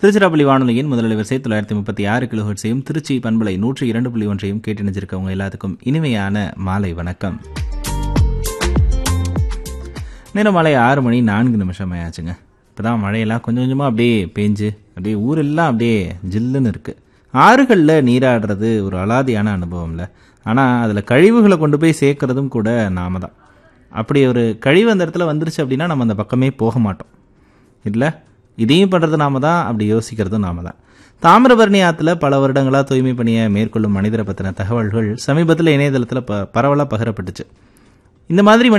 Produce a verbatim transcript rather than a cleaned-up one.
திருச்சிராப்பள்ளி வானொலியின் முதல் வரிசை தொள்ளாயிரத்தி முப்பத்தி ஆறு கிலோஹெர்ட்ஸையும் திருச்சி பண்பலை நூற்றி இரண்டு புள்ளி ஒன்றையும் கேட்டணிஞ்சிருக்கவங்க எல்லாத்துக்கும் இனிமையான மாலை வணக்கம். நேரம் மாலை ஆறு மணி நான்கு நிமிஷம் ஆயாச்சுங்க. இப்போதான் மழையெல்லாம் கொஞ்சம் கொஞ்சமாக அப்படியே பேஞ்சு அப்படியே ஊரெல்லாம் அப்படியே ஜில்லுன்னு இருக்குது. ஆறுகளில் நீராடுறது ஒரு அலாதியான அனுபவம்ல. ஆனால் அதில் கழிவுகளை கொண்டு போய் சேர்க்கறதும் கூட நாம தான். அப்படி ஒரு கழிவு அந்த இடத்துல வந்துருச்சு அப்படின்னா நம்ம அந்த பக்கமே போக மாட்டோம் இல்லை. இதையும் பண்ணுறது நாம தான், அப்படி யோசிக்கிறதும் நாம தான். தாமிரபரணி ஆற்றுல பல வருடங்களாக தூய்மை பணியை மேற்கொள்ளும் மனிதரை பற்றின தகவல்கள் சமீபத்தில் இணையதளத்தில் ப பரவலாக பகிரப்பட்டுச்சு. இந்த மாதிரி